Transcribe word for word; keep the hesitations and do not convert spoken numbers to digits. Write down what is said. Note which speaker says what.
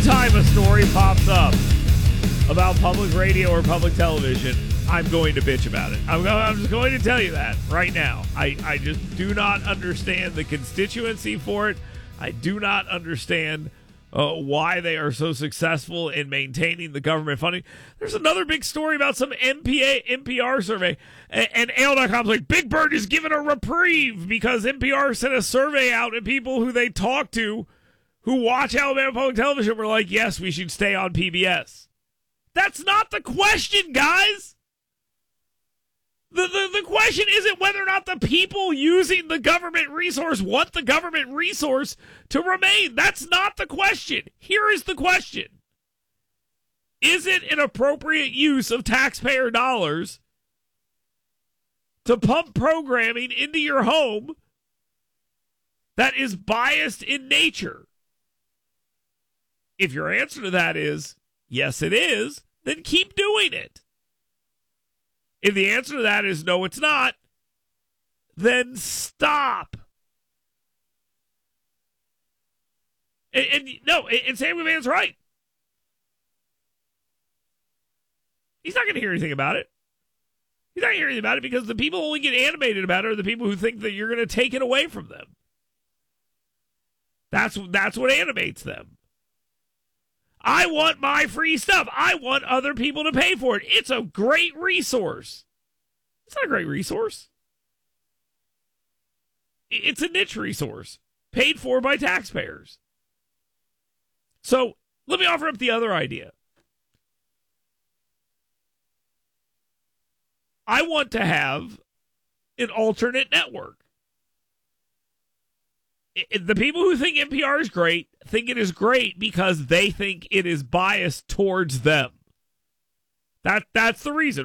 Speaker 1: Anytime a story pops up about public radio or public television, I'm going to bitch about it. I'm, I'm just going to tell you that right now. I, I just do not understand the constituency for it. I do not understand uh, why they are so successful in maintaining the government funding. There's another big story about some M P A, N P R survey, and, and A L dot com's like, Big Bird is given a reprieve because N P R sent a survey out and people who they talk to who watch Alabama Public Television were like, yes, we should stay on P B S. That's not the question, guys. The, the, the question isn't whether or not the people using the government resource want the government resource to remain. That's not the question. Here is the question. Is it an appropriate use of taxpayer dollars to pump programming into your home that is biased in nature? If your answer to that is, yes, it is, then keep doing it. If the answer to that is no, it's not, then stop. And, and no, and Sam McMahon's right. He's not going to hear anything about it. He's not going to hear anything about it because the people who only get animated about it are the people who think that you're going to take it away from them. That's that's what animates them. I want my free stuff. I want other people to pay for it. It's a great resource. It's not a great resource. It's a niche resource paid for by taxpayers. So let me offer up the other idea. I want to have an alternate network. The people who think N P R is great think it is great because they think it is biased towards them. That that's the reason.